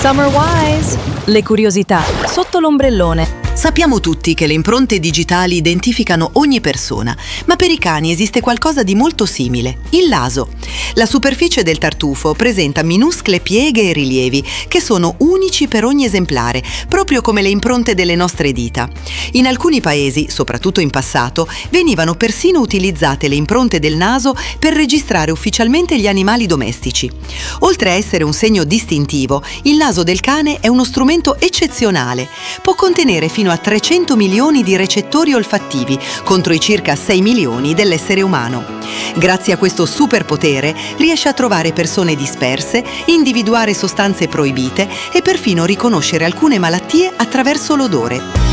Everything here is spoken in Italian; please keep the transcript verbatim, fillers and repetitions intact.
Summer Wise! Le curiosità sotto l'ombrellone. Sappiamo tutti che le impronte digitali identificano ogni persona, ma per i cani esiste qualcosa di molto simile, il naso. La superficie del tartufo presenta minuscole pieghe e rilievi che sono unici per ogni esemplare, proprio come le impronte delle nostre dita. In alcuni paesi, soprattutto in passato, venivano persino utilizzate le impronte del naso per registrare ufficialmente gli animali domestici. Oltre a essere un segno distintivo, il naso del cane è uno strumento eccezionale. Può contenere fino a trecento milioni di recettori olfattivi contro i circa sei milioni dell'essere umano. Grazie a questo superpotere riesce a trovare persone disperse, individuare sostanze proibite e perfino riconoscere alcune malattie attraverso l'odore.